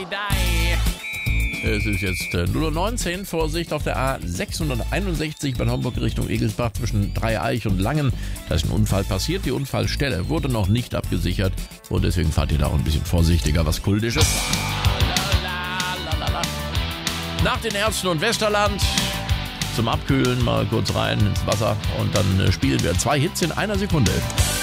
Es ist jetzt 0:19 Uhr. Vorsicht auf der A661 bei Homburg Richtung Egelsbach zwischen Dreieich und Langen. Da ist ein Unfall passiert. Die Unfallstelle wurde noch nicht abgesichert und deswegen fahrt ihr da auch ein bisschen vorsichtiger, was Kultisches. Nach den Ärzten und Westerland zum Abkühlen mal kurz rein ins Wasser und dann spielen wir 2 Hits in einer Sekunde.